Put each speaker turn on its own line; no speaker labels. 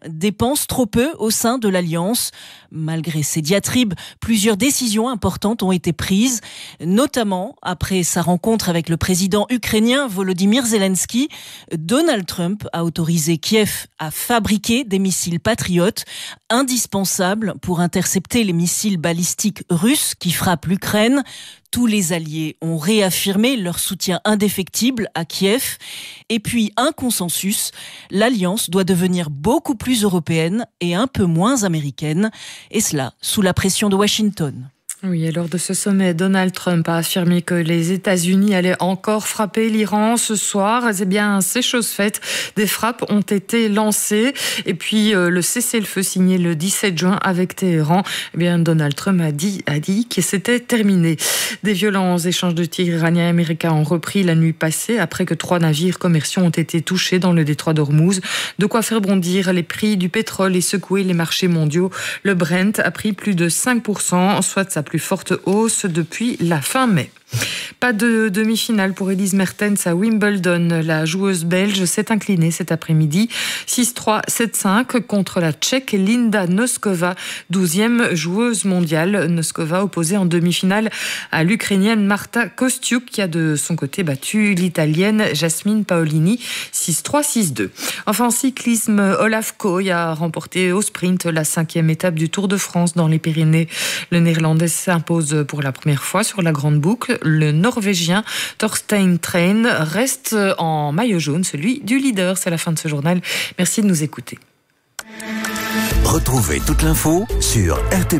dépensent trop peu au sein de l'Alliance. Malgré ces diatribes, plusieurs décisions importantes ont été prises, notamment après sa rencontre avec le président ukrainien Volodymyr Zelensky. Donald Trump a autorisé Kiev à fabriquer des missiles patriotes, indispensables pour intercepter les missiles balistiques russes qui frappent l'Ukraine. Tous les alliés ont réaffirmé leur soutien indéfectible à Kiev. Et puis un consensus, l'Alliance doit devenir beaucoup plus européenne et un peu moins américaine. Et cela sous la pression de Washington.
Oui, et lors de ce sommet, Donald Trump a affirmé que les États-Unis allaient encore frapper l'Iran ce soir. Eh bien, c'est chose faite. Des frappes ont été lancées. Et puis, le cessez-le-feu signé le 17 juin avec Téhéran, eh bien, Donald Trump a dit que c'était terminé. Des violents échanges de tirs iraniens et américains ont repris la nuit passée après que 3 navires commerciaux ont été touchés dans le détroit d'Ormuz. De quoi faire bondir les prix du pétrole et secouer les marchés mondiaux. Le Brent a pris plus de 5%, soit sa plus forte hausse depuis la fin mai. Pas de demi-finale pour Elise Mertens à Wimbledon. La joueuse belge s'est inclinée cet après-midi 6-3, 7-5 contre la Tchèque Linda Noskova, 12e joueuse mondiale. Noskova opposée en demi-finale à l'Ukrainienne Marta Kostyuk qui a de son côté battu l'Italienne Jasmine Paolini 6-3, 6-2. Enfin en cyclisme, Olaf Kooi a remporté au sprint la 5e étape du Tour de France dans les Pyrénées. Le Néerlandais s'impose pour la première fois sur la grande boucle. Le Norvégien Thorstein Træn reste en maillot jaune, celui du leader. C'est la fin de ce journal. Merci de nous écouter.
Retrouvez toute l'info sur RT.